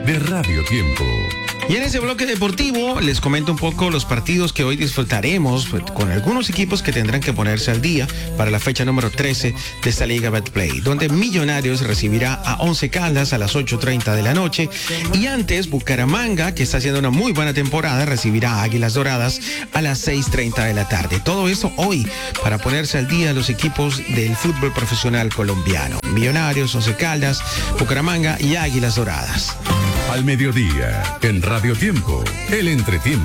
de Radio Tiempo. Y en ese bloque deportivo les comento un poco los partidos que hoy disfrutaremos con algunos equipos que tendrán que ponerse al día para la fecha número 13 de esta Liga Betplay, donde Millonarios recibirá a Once Caldas a las 8:30 de la noche y antes Bucaramanga, que está haciendo una muy buena temporada, recibirá a Águilas Doradas a las 6:30 de la tarde. Todo esto hoy para ponerse al día los equipos del fútbol profesional colombiano. Millonarios, Once Caldas, Bucaramanga y Águilas Doradas. Al mediodía, en Radio Tiempo, el entretiempo.